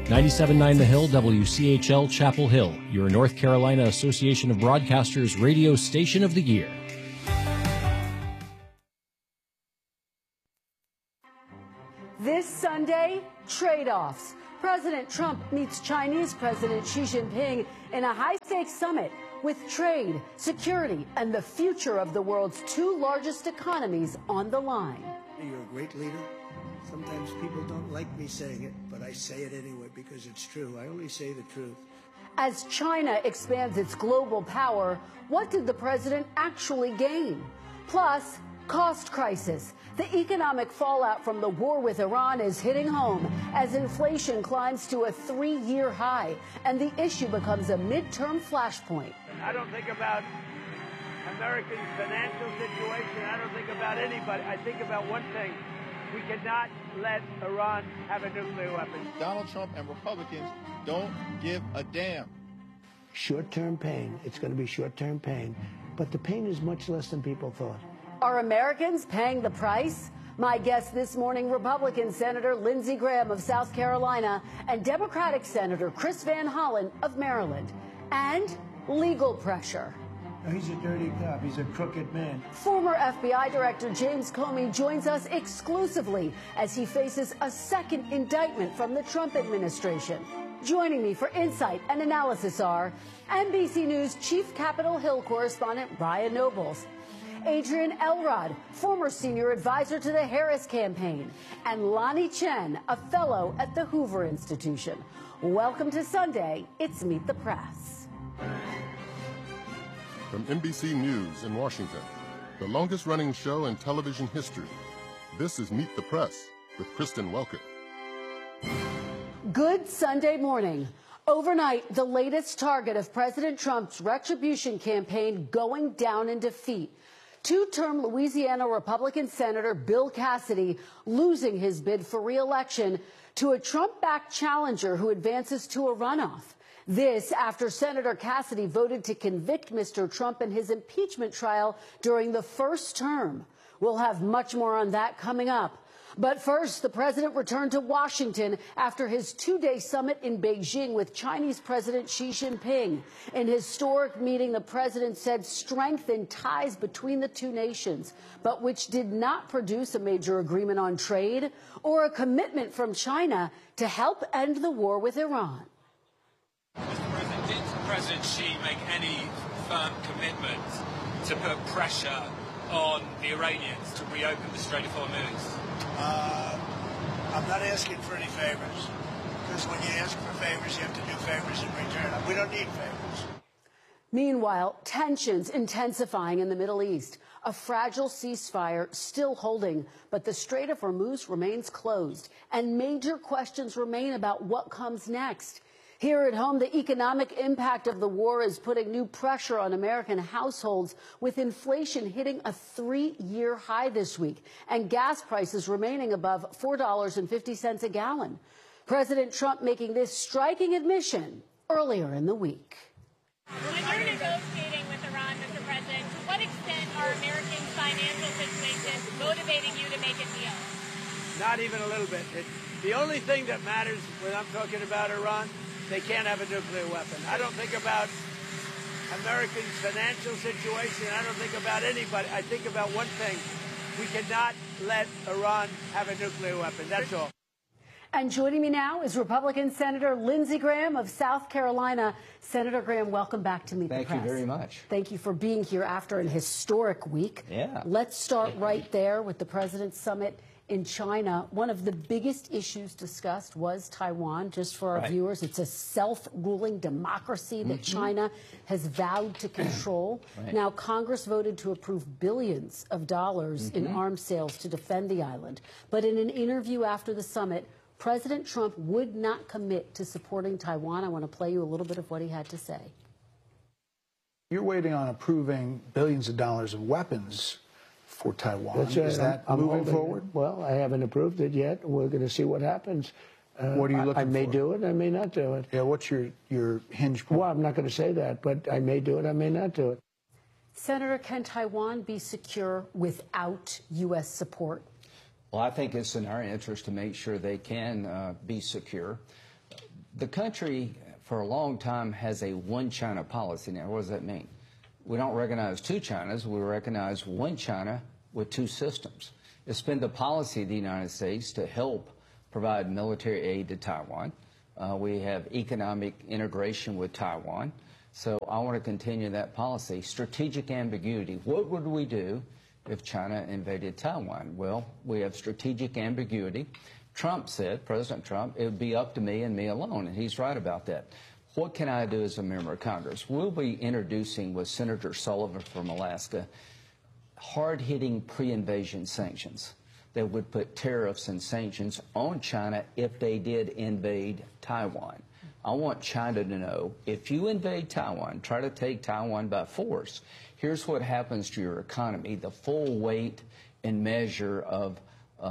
97.9 The Hill, WCHL Chapel Hill, your North Carolina Association of Broadcasters radio station of the year. This Sunday, trade-offs. President Trump meets Chinese President Xi Jinping in a high-stakes summit with trade, security, and the future of the world's two largest economies on the line. You're a great leader. Sometimes people don't like me saying it, but I say it anyway because it's true. I only say the truth. As China expands its global power, what did the president actually gain? Plus, cost crisis. The economic fallout from the war with Iran is hitting home as inflation climbs to a 3-year high, and the issue becomes a midterm flashpoint. I don't think about Americans' financial situation. I don't think about anybody. I think about one thing. We cannot let Iran have a nuclear weapon. Donald Trump and Republicans don't give a damn. Short-term pain. It's going to be short-term pain. But the pain is much less than people thought. Are Americans paying the price? My guest this morning, Republican Senator Lindsey Graham of South Carolina and Democratic Senator Chris Van Hollen of Maryland. And legal pressure. He's a dirty cop. He's a crooked man. Former FBI Director James Comey joins us exclusively as he faces a second indictment from the Trump administration. Joining me for insight and analysis are NBC News Chief Capitol Hill correspondent Ryan Nobles, Adrian Elrod, former senior advisor to the Harris campaign, and Lonnie Chen, a fellow at the Hoover Institution. Welcome to Sunday. It's Meet the Press. From NBC News in Washington, the longest-running show in television history, this is Meet the Press with Kristen Welker. Good Sunday morning. Overnight, the latest target of President Trump's retribution campaign going down in defeat. Two-term Louisiana Republican Senator Bill Cassidy losing his bid for re-election to a Trump-backed challenger who advances to a runoff. This after Senator Cassidy voted to convict Mr. Trump in his impeachment trial during the first term. We'll have much more on that coming up. But first, the president returned to Washington after his 2-day summit in Beijing with Chinese President Xi Jinping. In his historic meeting, the president said strengthened ties between the two nations, but which did not produce a major agreement on trade or a commitment from China to help end the war with Iran. Mr. President, did President Xi make any firm commitment to put pressure on the Iranians to reopen the Strait of Hormuz? I'm not asking for any favors, because when you ask for favors, you have to do favors in return. We don't need favors. Meanwhile, tensions intensifying in the Middle East. A fragile ceasefire still holding, but the Strait of Hormuz remains closed, and major questions remain about what comes next. Here at home, the economic impact of the war is putting new pressure on American households, with inflation hitting a 3-year high this week and gas prices remaining above $4.50 a gallon. President Trump making this striking admission earlier in the week. When you're negotiating with Iran, Mr. President, to what extent are Americans' financial situations motivating you to make a deal? Not even a little bit. The only thing that matters when I'm talking about Iran, they can't have a nuclear weapon. I don't think about Americans' financial situation. I don't think about anybody. I think about one thing. We cannot let Iran have a nuclear weapon. That's all. And joining me now is Republican Senator Lindsey Graham of South Carolina. Senator Graham, welcome back to Meet the Press. Thank you very much. Thank you for being here after an historic week. Yeah. Let's start right there with the President's Summit in China. One of the biggest issues discussed was Taiwan. Just for our viewers, it's a self-ruling democracy that China has vowed to control. Now, Congress voted to approve billions of dollars in arms sales to defend the island. But in an interview after the summit, President Trump would not commit to supporting Taiwan. I want to play you a little bit of what he had to say. You're waiting on approving billions of dollars of weapons for Taiwan. That's right. Is that I'm moving hoping. forward? Well, I haven't approved it yet. We're going to see what happens. What are you looking for? I may do it. I may not do it. Yeah, what's your hinge point? Well, I'm not going to say that, but I may do it. I may not do it. Senator, can Taiwan be secure without U.S. support? Well, I think it's in our interest to make sure they can be secure. The country, for a long time, has a one China policy now. What does that mean? We don't recognize two Chinas. We recognize one China with two systems. It's been the policy of the United States to help provide military aid to Taiwan. We have economic integration with Taiwan. So I want to continue that policy. Strategic ambiguity. What would we do if China invaded Taiwan? Well, we have strategic ambiguity. Trump said, President Trump, it would be up to me and me alone, and he's right about that. What can I do as a member of Congress? We'll be introducing with Senator Sullivan from Alaska hard-hitting pre-invasion sanctions that would put tariffs and sanctions on China if they did invade Taiwan. I want China to know, if you invade Taiwan, try to take Taiwan by force, here's what happens to your economy. The full weight and measure of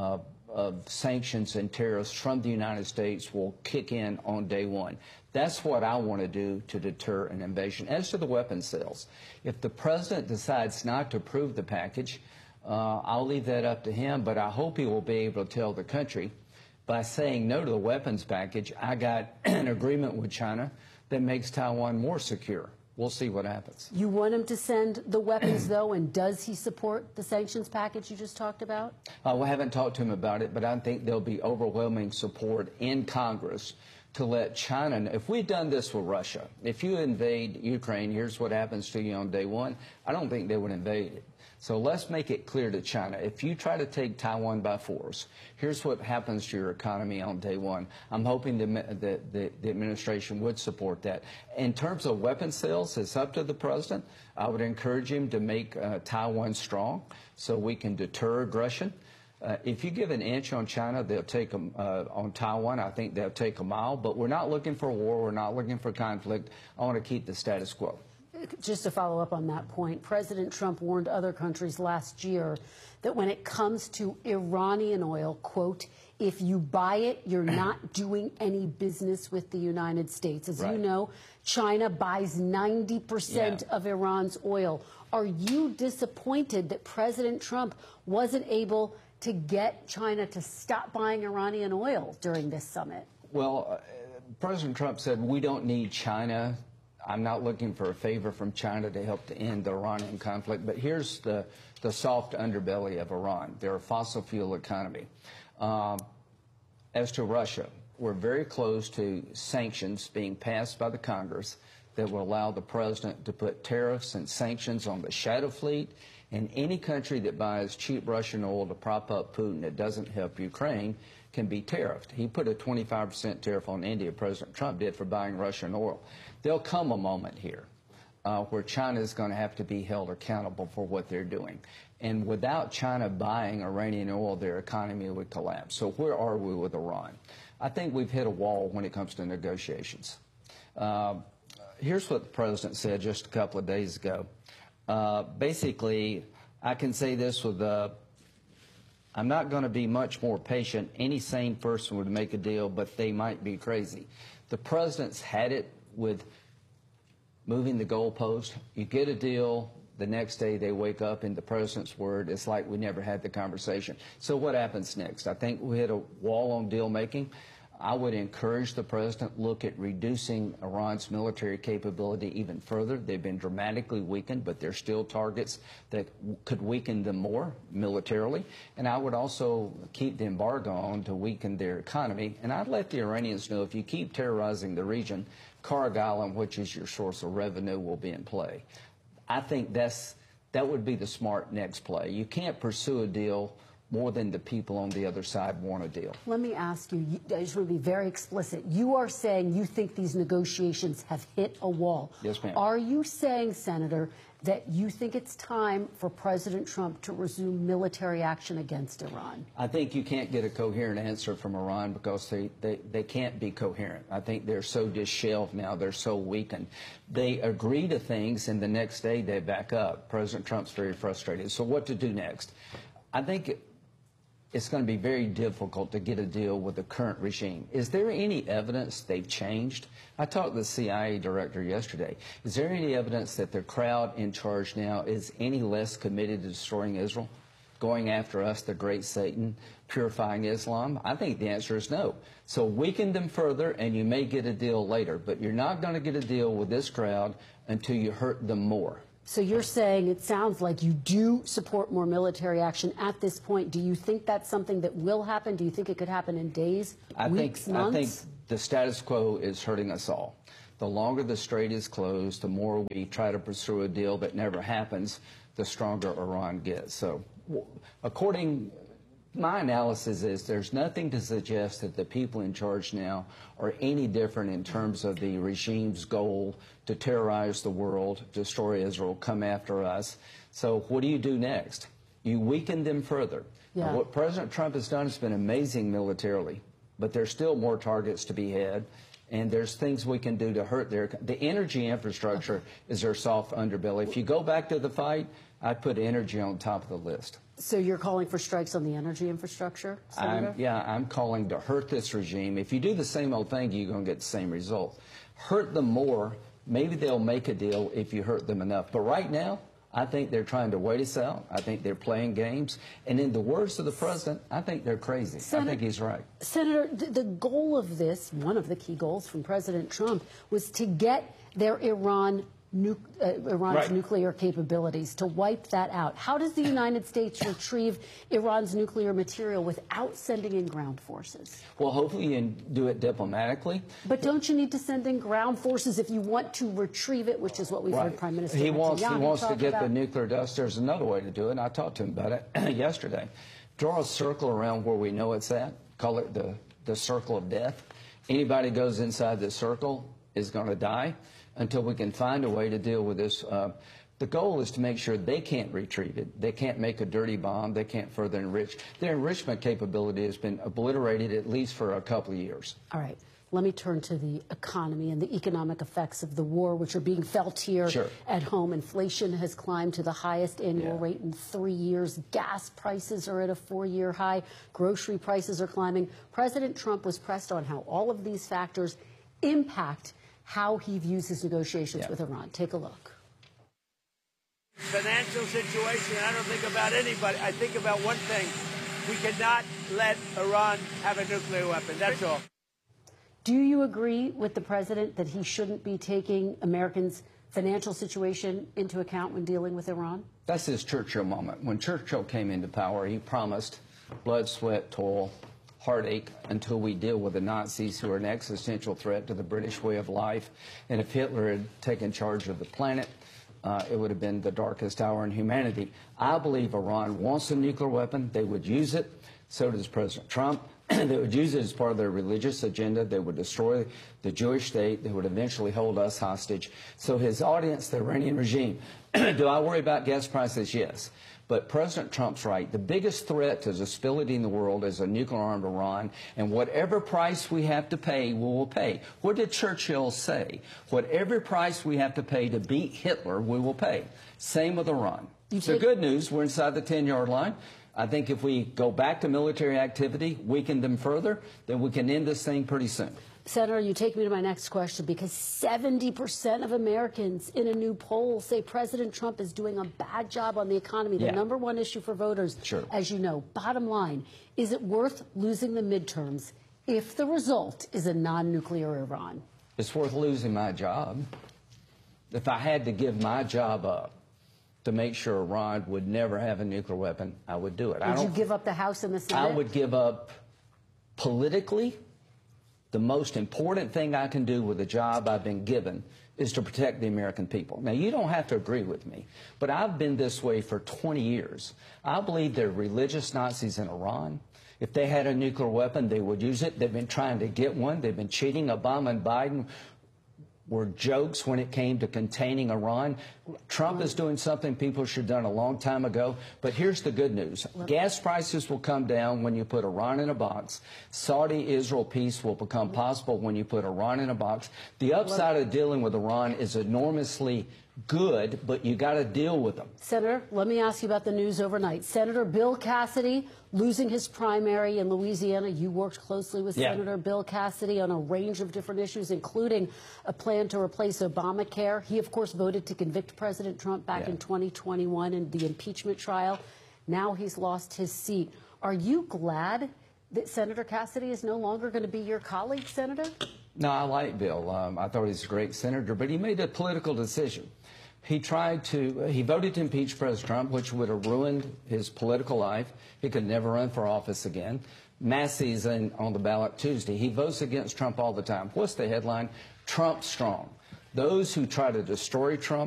sanctions and tariffs from the United States will kick in on day one. That's what I want to do to deter an invasion. As to the weapons sales, if the president decides not to approve the package, I'll leave that up to him, but I hope he will be able to tell the country, by saying no to the weapons package, I got an agreement with China that makes Taiwan more secure. We'll see what happens. You want him to send the weapons, though, and does he support the sanctions package you just talked about? We haven't talked to him about it, but I think there'll be overwhelming support in Congress to let China know. If we'd done this with Russia, if you invade Ukraine, here's what happens to you on day one, I don't think they would invade it. So let's make it clear to China, if you try to take Taiwan by force, here's what happens to your economy on day one. I'm hoping the administration would support that. In terms of weapons sales, it's up to the president. I would encourage him to make Taiwan strong so we can deter aggression. If you give an inch on China, they'll take on Taiwan, I think they'll take a mile. But we're not looking for war. We're not looking for conflict. I want to keep the status quo. Just to follow up on that point, President Trump warned other countries last year that when it comes to Iranian oil, quote, if you buy it, you're not doing any business with the United States. As you know, China buys 90% of Iran's oil. Are you disappointed that President Trump wasn't able to get China to stop buying Iranian oil during this summit? Well, President Trump said we don't need China. I'm not looking for a favor from China to help to end the Iranian conflict. But here's the soft underbelly of Iran. They're a fossil fuel economy. As to Russia, we're very close to sanctions being passed by the Congress that will allow the president to put tariffs and sanctions on the shadow fleet and any country that buys cheap Russian oil to prop up Putin that doesn't help Ukraine can be tariffed. He put a 25% tariff on India, President Trump did, for buying Russian oil. There'll come a moment here where China is going to have to be held accountable for what they're doing. And without China buying Iranian oil, their economy would collapse. So where are we with Iran? I think we've hit a wall when it comes to negotiations. Here's what the president said just a couple of days ago. Basically, I can say this with I'm not going to be much more patient. Any sane person would make a deal, but they might be crazy. The president's had it with moving the goalpost. You get a deal, the next day they wake up in the president's word. It's like we never had the conversation. So what happens next? I think we hit a wall on deal making. I would encourage the president look at reducing Iran's military capability even further. They've been dramatically weakened, but they're still targets that could weaken them more militarily. And I would also keep the embargo on to weaken their economy. And I'd let the Iranians know if you keep terrorizing the region, Karg Island, which is your source of revenue, will be in play. I think that would be the smart next play. You can't pursue a deal more than the people on the other side want a deal. Let me ask you, I just want to be very explicit. You are saying you think these negotiations have hit a wall. Yes, ma'am. Are you saying, Senator, that you think it's time for President Trump to resume military action against Iran? I think you can't get a coherent answer from Iran because they can't be coherent. I think they're so disheveled now. They're so weakened. They agree to things, and the next day they back up. President Trump's very frustrated. So what to do next? I think it's going to be very difficult to get a deal with the current regime. Is there any evidence they've changed? I talked to the CIA director yesterday. Is there any evidence that the crowd in charge now is any less committed to destroying Israel? going after us, the great Satan, purifying Islam? I think the answer is no. So weaken them further, and you may get a deal later. But you're not going to get a deal with this crowd until you hurt them more. So you're saying it sounds like you do support more military action at this point. Do you think that's something that will happen? Do you think it could happen in days, weeks, months? I think the status quo is hurting us all. The longer the strait is closed, the more we try to pursue a deal that never happens, the stronger Iran gets. So my analysis is there's nothing to suggest that the people in charge now are any different in terms of the regime's goal to terrorize the world, destroy Israel, come after us. So what do you do next? You weaken them further. Yeah. What President Trump has done has been amazing militarily, but there's still more targets to be had. And there's things we can do to hurt the energy infrastructure is their soft underbelly. If you go back to the fight, I'd put energy on top of the list. So you're calling for strikes on the energy infrastructure, Senator? I'm calling to hurt this regime. If you do the same old thing, you're going to get the same result. Hurt them more. Maybe they'll make a deal if you hurt them enough. But right now, I think they're trying to wait us out. I think they're playing games. And in the words of the president, I think they're crazy. I think he's right. Senator, the goal of this, one of the key goals from President Trump, was to get their Iran's nuclear capabilities, to wipe that out. How does the United States retrieve Iran's nuclear material without sending in ground forces? Well, hopefully you can do it diplomatically. But don't you need to send in ground forces if you want to retrieve it, which is what we've heard Prime Minister He wants to get about. the nuclear dust. There's another way to do it, and I talked to him about it yesterday. Draw a circle around where we know it's at. Call it the circle of death. Anybody goes inside the circle is going to die until we can find a way to deal with this. The goal is to make sure they can't retrieve it. They can't make a dirty bomb. They can't further enrich. Their enrichment capability has been obliterated at least for a couple of years. All right. Let me turn to the economy and the economic effects of the war, which are being felt here at home. Inflation has climbed to the highest annual rate in 3 years. Gas prices are at a 4-year high. Grocery prices are climbing. President Trump was pressed on how all of these factors impact how he views his negotiations with Iran. Take a look. Financial situation, I don't think about anybody. I think about one thing. We cannot let Iran have a nuclear weapon. That's all. Do you agree with the president that he shouldn't be taking Americans' financial situation into account when dealing with Iran? That's his Churchill moment. When Churchill came into power, he promised blood, sweat, toil, heartache until we deal with the Nazis, who are an existential threat to the British way of life. And if Hitler had taken charge of the planet, it would have been the darkest hour in humanity. I believe Iran wants a nuclear weapon. They would use it. So does President Trump. They would use it as part of their religious agenda. They would destroy the Jewish state. They would eventually hold us hostage. So his audience, the Iranian regime, do I worry about gas prices? Yes. But President Trump's right. The biggest threat to the stability in the world is a nuclear-armed Iran, and whatever price we have to pay, we will pay. What did Churchill say? Whatever price we have to pay to beat Hitler, we will pay. Same with Iran. The good news, we're inside the 10-yard line. I think if we go back to military activity, weaken them further, then we can end this thing pretty soon. Senator, you take me to my next question, because 70% of Americans in a new poll say President Trump is doing a bad job on the economy, the number one issue for voters, as you know. Bottom line, is it worth losing the midterms if the result is a non-nuclear Iran? It's worth losing my job. If I had to give my job up to make sure Iran would never have a nuclear weapon, I would do it. Would you give up the House and the Senate? I would give up politically. The most important thing I can do with the job I've been given is to protect the American people. Now, you don't have to agree with me, but I've been this way for 20 years. I believe they're religious Nazis in Iran. If they had a nuclear weapon, they would use it. They've been trying to get one. They've been cheating. Obama and Biden were jokes when it came to containing Iran. Trump is doing something people should have done a long time ago. But here's the good news. Gas prices will come down when you put Iran in a box. Saudi-Israel peace will become possible when you put Iran in a box. The upside of dealing with Iran is enormously good, but you got to deal with them. Senator, let me ask you about the news overnight. Senator Bill Cassidy losing his primary in Louisiana. You worked closely with Senator Bill Cassidy on a range of different issues, including a plan to replace Obamacare. He, of course, voted to convict President Trump back in 2021 in the impeachment trial. Now he's lost his seat. Are you glad that Senator Cassidy is no longer going to be your colleague, Senator? I like Bill. I thought he was a great senator, but he made a political decision. He voted to impeach President Trump, which would have ruined his political life. He could never run for office again. Massey's on the ballot Tuesday. He votes against Trump all the time. What's the headline? Trump strong. Those who try to destroy Trump